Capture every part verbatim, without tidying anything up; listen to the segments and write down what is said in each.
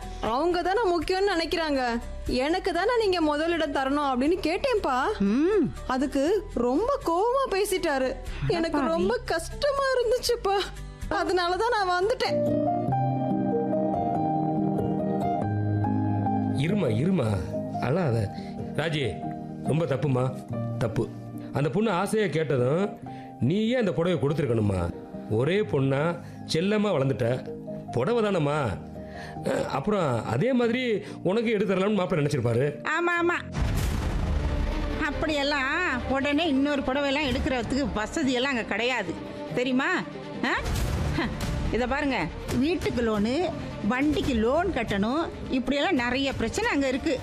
அவங்க தானே முக்கியம்னு நினைக்கிறாங்க. எனக்கு தானே நீங்க முதலிடம் தரணும் அப்படின்னு கேட்டேன்ப்பா. அதுக்கு ரொம்ப கோவமா பேசிட்டாரு. எனக்கு ரொம்ப கஷ்டமா இருந்துச்சுப்பா. அதனாலதான் நான் வந்துட்டேன். இருமா இருமா அழாத ராஜி. ரொம்ப தப்புமா, தப்பு. அந்த பொண்ணு ஆசையா கேட்டதும் நீ ஏன் அந்த புடவை கொடுத்துருக்கணுமா? ஒரே பொண்ணா செல்லமா வளர்ந்துட்ட, புடவை தானம்மா. அப்புறம் அதே மாதிரி உனக்கு எடுத்து தரலாம்னு மாப்பிள்ள நினைச்சிருப்பாரு. ஆமா ஆமா, அப்படியெல்லாம் உடனே இன்னொரு புடவையெல்லாம் எடுக்கிறதுக்கு வசதி எல்லாம் அங்கே கிடையாது தெரியுமா? இதை பாருங்க, வீட்டுக்கு லோனு, வண்டிக்கு லோன் கட்டணும், இப்படியெல்லாம் நிறைய பிரச்சனை அங்கே இருக்கு.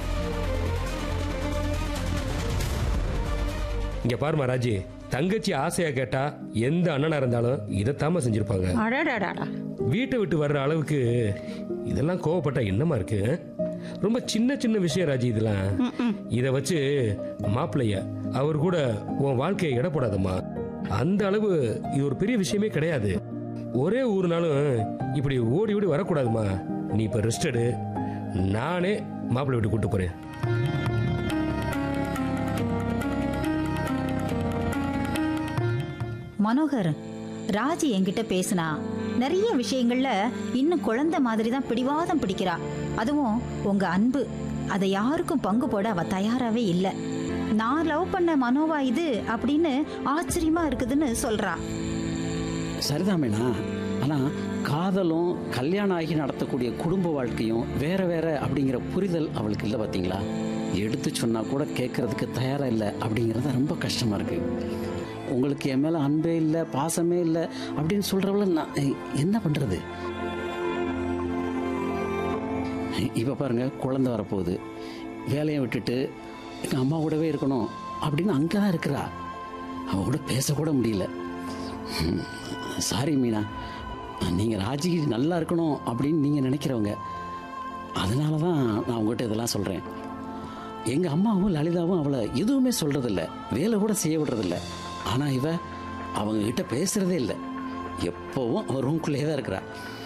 இங்க பாருமா ராஜி, தங்கச்சி ஆசையா கேட்டா எந்த அண்ணனா இருந்தாலும் இதைத்தாம செஞ்சிருப்பாங்க. அடடாடா, வீட்டை விட்டு வர்ற அளவுக்கு இதெல்லாம் கோவப்பட்டா என்னமா இருக்கு? ரொம்ப சின்ன சின்ன விஷயம் ராஜி இதெல்லாம். இதை வச்சு மாப்பிள்ளைய அவர் கூட உன் வாழ்க்கையை எடை போடாதம்மா. அந்த அளவு இது ஒரு பெரிய விஷயமே கிடையாது. ஒரே ஊர்னாலும் இப்படி ஓடி ஓடி வரக்கூடாதுமா. நீ இப்ப ரெஸ்ட் எடு, நானே மாப்பிள்ளை விட்டு கூட்டு போறேன். மனோகர், ராஜி என்கிட்ட பேசினா நிறைய விஷயங்கள்ல இன்னும் குழந்தை மாதிரி தான் பிடிவாதம் பிடிக்கிறா. அதுவும் உங்க அன்பு, அதை யாருக்கும் பங்கு போட அவ தயாராவே இல்லை. நான் லவ் பண்ண மனோவா இது அப்படின்னு ஆச்சரியமா இருக்குதுன்னு சொல்றா. சரிதான் மீனா. ஆனா காதலும் கல்யாணம் ஆகி நடத்தக்கூடிய குடும்ப வாழ்க்கையும் வேற வேற அப்படிங்கிற புரிதல் அவளுக்கு இல்லை. பார்த்தீங்களா, எடுத்து சொன்னா கூட கேட்கறதுக்கு தயாரா இல்லை. அப்படிங்கிறது ரொம்ப கஷ்டமா இருக்கு. உங்களுக்கு என் மேலே அன்பே இல்லை, பாசமே இல்லை அப்படின்னு சொல்கிறவள நான் என்ன பண்ணுறது? இப்போ பாருங்க, குழந்தை வரப்போகுது, வேலையை விட்டுட்டு எங்கள் அம்மா கூடவே இருக்கணும் அப்படின்னு அங்கே தான் இருக்கிறா. அவ கூட பேசக்கூட முடியல. சாரி மீனா, நீங்கள் ராஜிக்கு நல்லா இருக்கணும் அப்படின்னு நீங்கள் நினைக்கிறவங்க. அதனால தான் நான் உங்கள்கிட்ட இதெல்லாம் சொல்கிறேன். எங்கள் அம்மாவும் லலிதாவும் அவளை எதுவுமே சொல்கிறதில்ல, வேலை கூட செய்ய விடுறதில்ல. ஆனால் இவ அவங்க கிட்ட பேசுறதே இல்லை. எப்பவும் அவன் ரூம்குள்ளேயே தான் இருக்கிறா.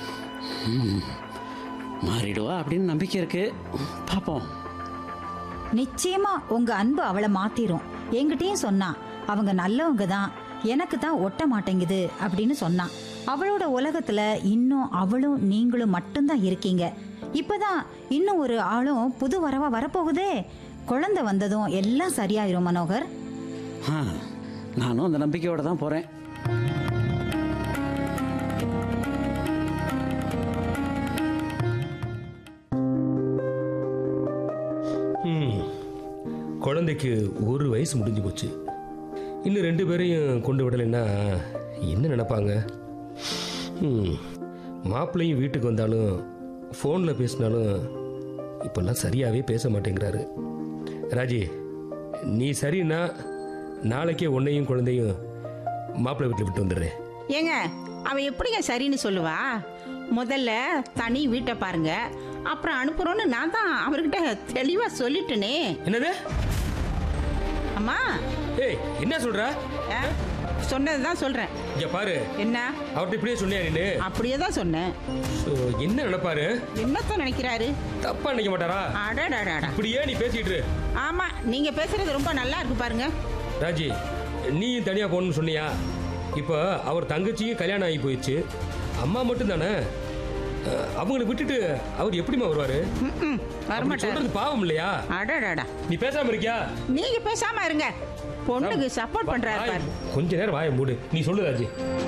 மாறிடுவா அப்படின்னு நம்பிக்கை இருக்கு. பார்ப்போம். நிச்சயமா உங்க அன்பு அவளை மாத்திரும். என்கிட்டயும் சொன்னா அவங்க நல்லவங்க தான், எனக்கு தான் ஒட்ட மாட்டேங்குது அப்படின்னு சொன்னா. அவளோட உலகத்துல இன்னும் அவளும் நீங்களும் மட்டும்தான் இருக்கீங்க. இப்பதான் இன்னும் ஒரு ஆளும் புது வரவா வரப்போகுதே. குழந்தை வந்ததும் எல்லாம் சரியாயிரும் மனோகர். ஆ, நானும் அந்த நம்பிக்கையோட தான் போறேன். குழந்தைக்கு ஒரு வயசு முடிஞ்சு போச்சு. இன்னும் ரெண்டு பேரையும் கொண்டு விடலைன்னா என்ன நினைப்பாங்க? மாப்பிள்ளையும் வீட்டுக்கு வந்தாலும் ஃபோனில் பேசினாலும் இப்பெல்லாம் சரியாகவே பேச மாட்டேங்கிறாரு. ராஜி, நீ சரின்னா நாளைக்கே உன்னையும் குழந்தையும் மாப்பிள்ளை வீட்டில் விட்டு வந்துடுறேன். ஏங்க, அவ எப்படிங்க சரின்னு சொல்லுவா? முதல்ல தனி வீட்டை பாருங்க, அப்புறம் அனுப்புறோன்னு நான் தான் அவர்கிட்ட தெளிவா சொல்லிட்டேனே. என்னது? அம்மா, ஏய், என்ன சொல்ற? சொன்னதுதான் சொல்றேன். இங்க பாரு. என்ன? அவர்கிட்ட இப்படியே சொன்னியா நீ? அப்படியே தான் சொன்னேன். என்ன நினைப்பாரு? என்னத்தான் நினைக்கிறாரு? தப்பா நினைக்க மாட்டாரா? அடடடடா, இப்படியே நீ பேசிட்டு. ஆமா, நீங்க பேசுறது ரொம்ப நல்லா இருக்கு பாருங்க. ராஜி, நீ தனியா போகணும்னு சொன்னியா? இப்போ அவர் தங்கச்சியும் கல்யாணம் ஆகி போயிடுச்சு, அம்மா மட்டும் தானே. அவங்களை விட்டுட்டு அவர் எப்படிமா வருவாரு? வரமாட்டாரு. பாவம் இல்லையா? அடடடா, நீ பேசாம இருக்கியா? நீங்க பேசாம இருங்க. பொண்ணுக்கு சப்போர்ட் பண்றாரு. கொஞ்ச நேரம் வாயை மூடு. நீ சொல்லு ராஜி.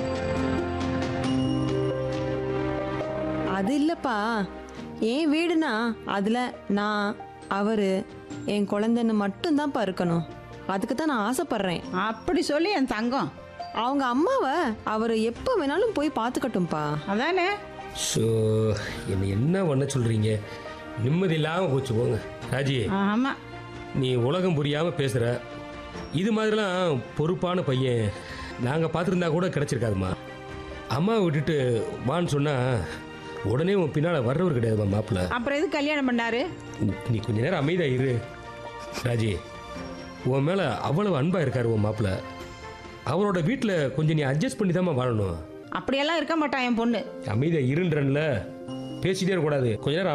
அது இல்லப்பா, என் வீடுனா அதுல நான், அவரு, என் குழந்தைன்னு மட்டும்தான்ப்பா இருக்கணும். அதுக்கு தான் நான் ஆசைப்படுறேன். அப்படி சொல்லி என் தங்கம் அவங்க அம்மாவை அவர் எப்போ வேணாலும் போய் பார்த்துக்கட்டும்பா. அதானே. ஸோ என்ன என்ன பண்ண சொல்றீங்க? நிம்மதி இல்லாமல் போச்சு போங்க. ராஜி, ஆமா, நீ உலகம் புரியாம பேசுற. இது மாதிரிலாம் பொறுப்பான பையன் நாங்கள் பார்த்துருந்தா கூட கிடைச்சிருக்காதுமா. அம்மாவை விட்டுட்டு வான்னு சொன்னா உடனே உன் பின்னால வர்றவர் கிடையாதுமா மாப்பிள்ள. அப்புறம் எது கல்யாணம் பண்ணாரு? நீ கொஞ்ச நேரம் அமைதியா இரு ராஜி. உன் மேல அவ்வளவு அன்பா இருக்காரு உன் மாப்பிள்ள. அவரோட வீட்டில் கொஞ்சம் நீ அட்ஜஸ்ட் பண்ணி தான் வாழணும். அப்படியெல்லாம் இருக்க மாட்டான் என் பொண்ணு. அமைதியா இருன்றன்ல, பேசிட்டே இருக்கக்கூடாது. கொஞ்ச நேரம்